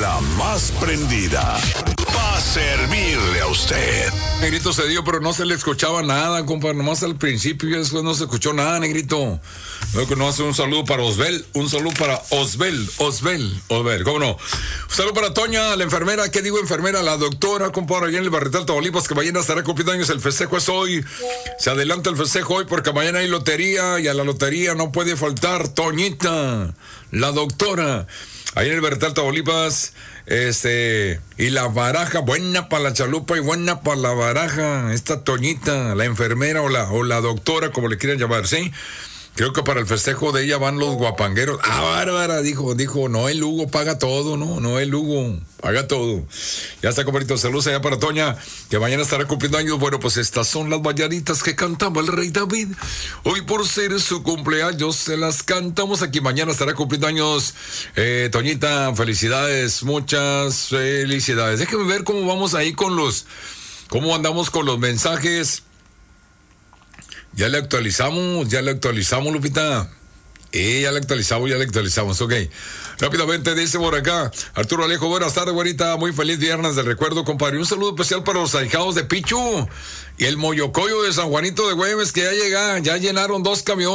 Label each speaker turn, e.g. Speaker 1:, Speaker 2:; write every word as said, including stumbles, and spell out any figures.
Speaker 1: la más prendida. Va a servirle a usted.
Speaker 2: Negrito se dio, pero no se le escuchaba nada, compa. Nomás al principio y después no se escuchó nada, Negrito. Luego no hace un saludo para Osbel. Un saludo para Osbel. Osbel. Osbel. ¿Cómo no? Un saludo para Toña, la enfermera. ¿Qué digo enfermera? La doctora, compa, allá en el Barrital Tamaulipas, que mañana estará cumpliendo años. El festejo es hoy. Se adelanta el festejo hoy porque mañana hay lotería y a la lotería no puede faltar Toñita, la doctora. Ahí en el Barrital Tamaulipas. Este, y la baraja, buena para la chalupa y buena para la baraja. Esta Toñita, la enfermera o la, o la doctora, como le quieran llamar, ¿sí? Creo que para el festejo de ella van los guapangueros. Ah, bárbara, dijo, dijo, Noel Lugo paga todo, ¿no? Noel Lugo paga todo. Ya está, compadrito, saludos allá para Toña, que mañana estará cumpliendo años. Bueno, pues estas son las mañanitas que cantaba el rey David. Hoy por ser su cumpleaños se las cantamos aquí. Mañana estará cumpliendo años eh, Toñita, felicidades, muchas felicidades. Déjeme ver cómo vamos ahí con los, cómo andamos con los mensajes. Ya le actualizamos, ya le actualizamos, Lupita. Eh, ya le actualizamos, ya le actualizamos, ok. Rápidamente dice por acá, Arturo Alejo, buenas tardes, güerita, muy feliz viernes del recuerdo, compadre. Un saludo especial para los ahijados de Pichu y el Moyocoyo de San Juanito de Güemes, que ya llegan, ya llenaron dos camiones.